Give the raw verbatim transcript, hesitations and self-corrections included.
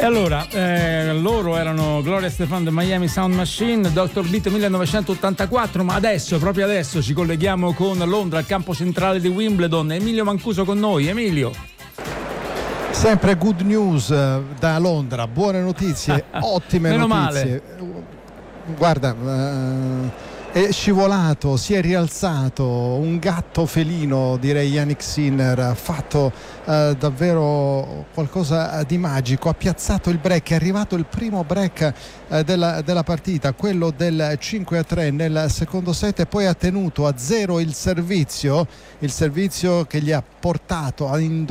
E allora, eh, loro erano Gloria Estefan del Miami Sound Machine, doctor Beat millenovecentottantaquattro, ma adesso, proprio adesso, ci colleghiamo con Londra, al campo centrale di Wimbledon. Emilio Mancuso con noi. Emilio. Sempre good news da Londra, buone notizie, ottime Meno notizie. Male. Guarda, uh, è scivolato, si è rialzato, un gatto felino, direi Jannik Sinner, ha fatto uh, davvero qualcosa di magico, ha piazzato il break, è arrivato il primo break uh, della, della partita, quello del cinque a tre nel secondo set, e poi ha tenuto a zero il servizio, il servizio che gli ha portato a indurre